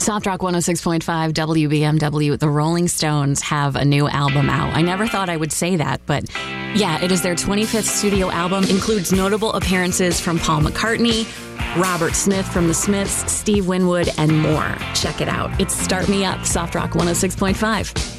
Soft Rock 106.5 WBMW, the Rolling Stones have a new album out. I never thought I would say that, but yeah, it is their 25th studio album. Includes notable appearances from Paul McCartney, Robert Smith from The Smiths, Steve Winwood, and more. Check it out. It's Start Me Up, Soft Rock 106.5.